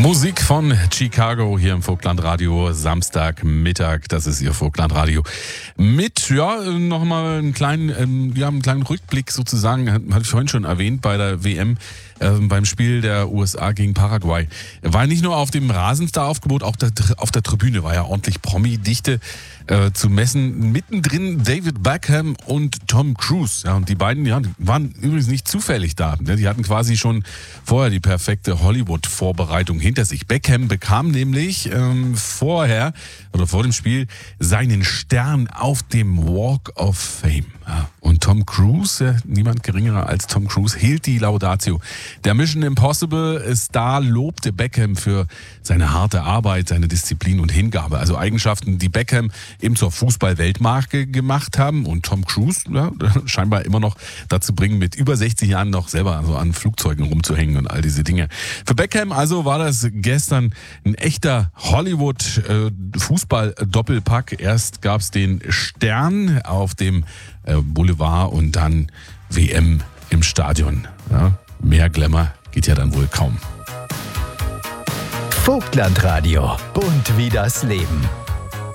Musik von Chicago hier im Vogtlandradio, Samstagmittag, das ist Ihr Vogtlandradio. Mit, nochmal einen kleinen Rückblick sozusagen, hatte ich vorhin schon erwähnt, bei der WM, beim Spiel der USA gegen Paraguay. War nicht nur auf dem Rasenstar-Aufgebot, auch auf der Tribüne war ja ordentlich Promi-Dichte zu messen. Mittendrin David Beckham und Tom Cruise. Ja, und die beiden, die waren übrigens nicht zufällig da. Die hatten quasi schon vorher die perfekte Hollywood-Vorbereitung hinter sich. Beckham bekam nämlich vor dem Spiel seinen Stern auf dem Walk of Fame. Ja, und Tom Cruise, niemand geringerer als Tom Cruise, hielt die Laudatio. Der Mission Impossible Star lobte Beckham für seine harte Arbeit, seine Disziplin und Hingabe. Also Eigenschaften, die Beckham eben zur Fußball-Weltmarke gemacht haben und Tom Cruise scheinbar immer noch dazu bringen, mit über 60 Jahren noch selber an Flugzeugen rumzuhängen und all diese Dinge. Für Beckham also war das gestern ein echter Hollywood-Fußball-Doppelpack. Erst gab es den Stern auf dem Boulevard und dann WM im Stadion. Ja, mehr Glamour geht ja dann wohl kaum. Vogtlandradio, bunt wie das Leben.